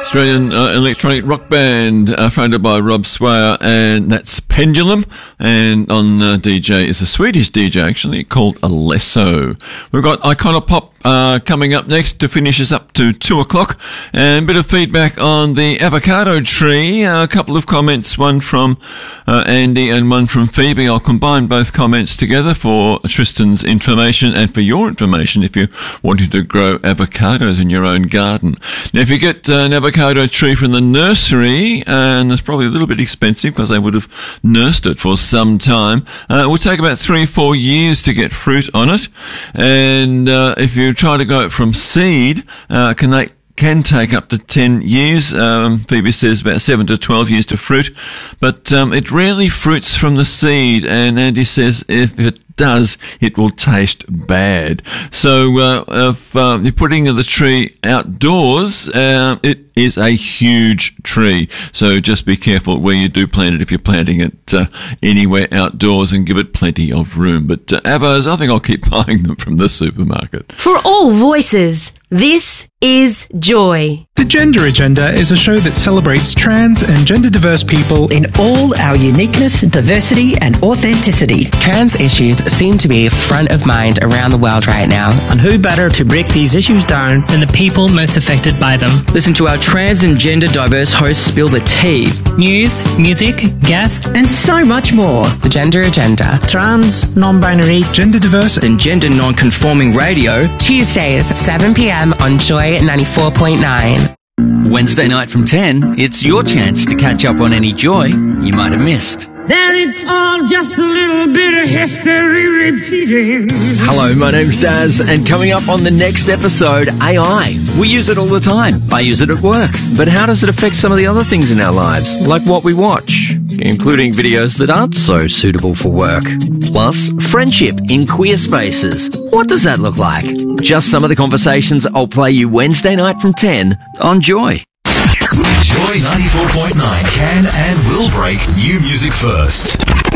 Australian electronic rock band fronted by Rob Swire, and that's Pendulum. And on DJ is a Swedish DJ, actually, called Alesso. We've got Iconopop coming up next to finish us up to 2 o'clock. And a bit of feedback on the avocado tree. A couple of comments, one from Andy and one from Phoebe. I'll combine both comments together for Tristan's information and for your information if you're wanting to grow avocados in your own garden. Now, if you get an avocado tree from the nursery, and it's probably a little bit expensive because they would have nursed it for some time, it will take about 3 or 4 years to get fruit on it. And if you try to grow it from seed, can take up to 10 years. Phoebe says about 7 to 12 years to fruit, but it rarely fruits from the seed, and Andy says if it does, it will taste bad. So if you're putting the tree outdoors, it is a huge tree. So just be careful where you do plant it if you're planting it anywhere outdoors, and give it plenty of room. But avos, I think I'll keep buying them from the supermarket. For all voices, this is Joy. The Gender Agenda is a show that celebrates trans and gender diverse people in all our uniqueness, diversity and authenticity. Trans issues seem to be front of mind around the world right now. And who better to break these issues down than the people most affected by them? Listen to our trans and gender diverse hosts spill the tea. News, music, guests, and so much more. The Gender Agenda. Trans, non-binary, gender diverse and gender non-conforming radio. Tuesdays, 7 p.m. on Joy 94.9. Wednesday night from 10, it's your chance to catch up on any Joy you might have missed. There it's all just a little bit of history repeating. Hello, my name's Daz, and coming up on the next episode, AI. We use it all the time. I use it at work. But how does it affect some of the other things in our lives, like what we watch, including videos that aren't so suitable for work? Plus, friendship in queer spaces. What does that look like? Just some of the conversations I'll play you Wednesday night from 10 on Joy. Joy 94.9 can and will break new music first.